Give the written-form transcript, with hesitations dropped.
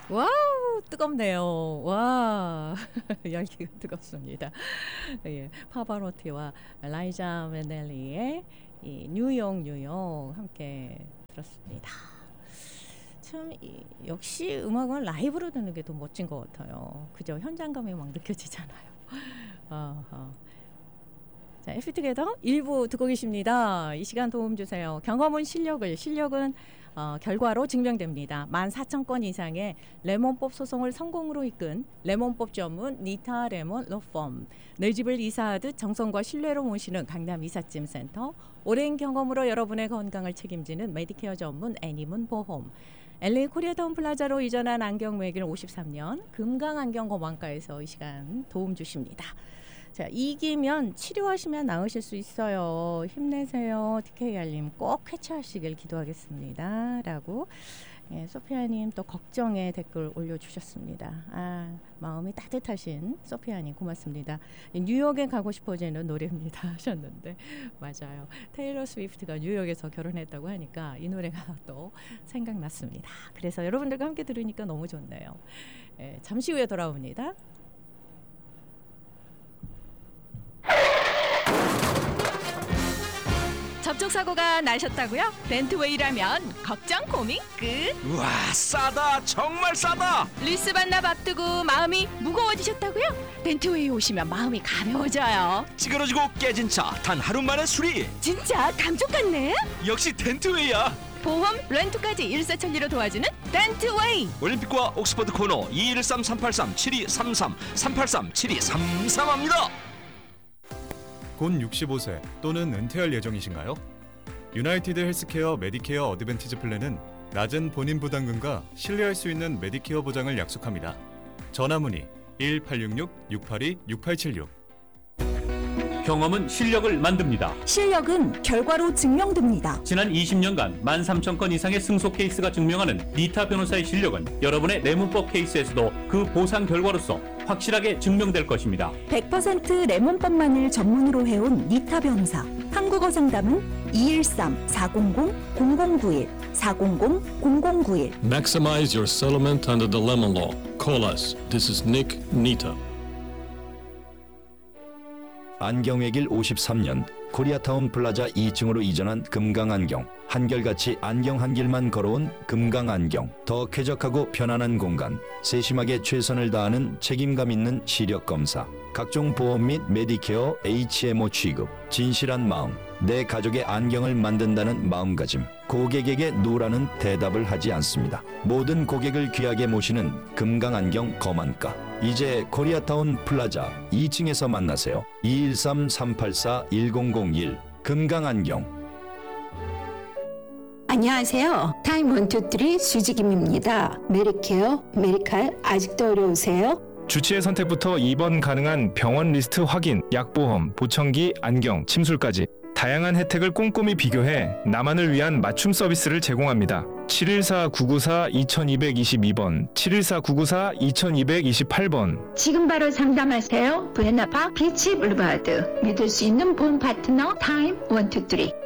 와우, 뜨겁네요. 와, 열기가 뜨겁습니다. 예, 파바로티와 라이자 맨델리의 이 뉴욕 함께 들었습니다. 참 역시 음악은 라이브로 듣는 게 더 멋진 것 같아요. 그죠? 현장감이 막 느껴지잖아요. 자, 에피투게더 1부 듣고 계십니다. 이 시간 도움 주세요. 경험은 실력은 결과로 증명됩니다. 14,000건 이상의 레몬법 소송을 성공으로 이끈 레몬법 전문 니타 레몬 로펌, 내 집을 이사하듯 정성과 신뢰로 모시는 강남 이삿짐 센터, 오랜 경험으로 여러분의 건강을 책임지는 메디케어 전문 애니문 보험, LA 코리아타운 플라자로 이전한 안경 매길 53년 금강안경 검안과에서 이 시간 도움 주십니다. 자, 이기면 치료하시면 나으실 수 있어요. 힘내세요. TKR님 꼭 쾌차하시길 기도하겠습니다. 라고 소피아님 또 걱정의 댓글 올려주셨습니다. 마음이 따뜻하신 소피아님 고맙습니다. 뉴욕에 가고 싶어지는 노래입니다 하셨는데 맞아요. 테일러 스위프트가 뉴욕에서 결혼했다고 하니까 이 노래가 또 생각났습니다. 그래서 여러분들과 함께 들으니까 너무 좋네요. 잠시 후에 돌아옵니다. 접촉사고가 나셨다고요? 덴트웨이라면 걱정 고민 끝. 우와, 싸다, 정말 싸다. 리스 반납 앞두고 마음이 무거워지셨다고요? 덴트웨이 오시면 마음이 가벼워져요. 찌그러지고 깨진 차 단 하루 만에 수리. 진짜 감쪽 같네. 역시 덴트웨이야. 보험, 렌트까지 일사천리로 도와주는 덴트웨이. 올림픽과 옥스퍼드 코너 213-383-7233 383-7233합니다. 곧 65세 또는 은퇴할 예정이신가요? 유나이티드 헬스케어 메디케어 어드밴티지 플랜은 낮은 본인 부담금과 신뢰할 수 있는 메디케어 보장을 약속합니다. 전화문의 1866-682-6876. 경험은 실력을 만듭니다. 실력은 결과로 증명됩니다. 지난 20년간 13,000건 이상의 승소 케이스가 증명하는 니타 변호사의 실력은 여러분의 레몬법 케이스에서도 그 보상 결과로서 확실하게 증명될 것입니다. 100% 레몬법만을 전문으로 해온 니타 변호사. 한국어 상담은 213-400-0091 400-0091. Maximize your settlement under the lemon law. Call us. This is Nick Nita. 안경외길 53년 코리아타운 플라자 2층으로 이전한 금강안경. 한결같이 안경 한 길만 걸어온 금강안경. 더 쾌적하고 편안한 공간. 세심하게 최선을 다하는 책임감 있는 시력 검사. 각종 보험 및 메디케어 HMO 취급. 진실한 마음. 내 가족의 안경을 만든다는 마음가짐. 고객에게 노라는 대답을 하지 않습니다. 모든 고객을 귀하게 모시는 금강안경 검안과. 이제 코리아타운 플라자 2층에서 만나세요. 213-384-1001 금강안경. 안녕하세요. 타임 123 수지김입니다. 메디케어, 메디칼 아직도 어려우세요? 주치의 선택부터 입원 가능한 병원 리스트 확인, 약보험, 보청기, 안경, 침술까지 다양한 혜택을 꼼꼼히 비교해 나만을 위한 맞춤 서비스를 제공합니다. 714-994-2222번, 714-994-2228번. 지금 바로 상담하세요. 부에나파 비치 블루바드. 믿을 수 있는 보험 파트너 타임 123.